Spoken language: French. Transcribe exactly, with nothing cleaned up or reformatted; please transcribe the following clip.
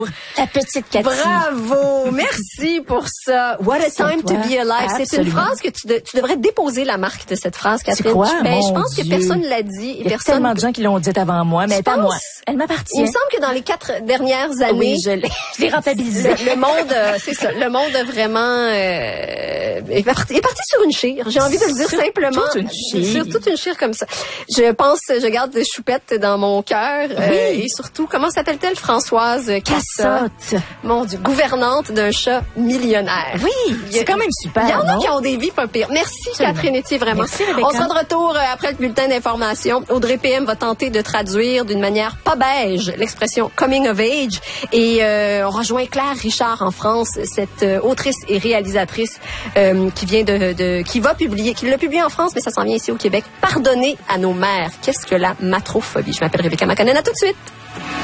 La petite Cathy. Bravo! Merci pour ça. What a time to be alive. Absolument. C'est une phrase que tu, de, tu devrais déposer la marque de cette phrase, Catherine. Tu crois? Ben, Mon je pense Dieu. que personne l'a dit. Et Il y a personne... tellement de gens qui l'ont dit avant moi, mais pas moi. Elle m'appartient. Il me semble que dans les quatre dernières années... Oui, je l'ai, je l'ai rentabilisé. Le, le monde, euh, c'est ça. Le monde a vraiment... Euh, est, parti, est parti sur une chire. J'ai envie de le dire sur simplement. Toute une chire. Sur toute une chire comme ça. Je pense, je garde des choupettes dans mon cœur. Oui. Euh, et surtout, comment s'appelle-t-elle, Françoise Cassotte? Mon Dieu, gouvernante d'un chat millionnaire. Oui, c'est quand même super. Il y en a non? qui ont des vies pas pires. Merci, Absolument. Catherine Etier, vraiment. Merci, Rebecca. On sera de retour euh, après le bulletin d'information. Audrey P M va tenter de traduire d'une manière pas beige l'expression coming of age. Et euh, on rejoint Claire Richard en France, cette euh, autrice et réalisatrice euh, qui vient de, de, qui va publier, qui l'a publié en France, mais ça s'en vient ici au Québec. Pardonnez à nos mères. Qu'est-ce que la matrophobie? Je m'appelle Rebecca Macanen. À tout de suite.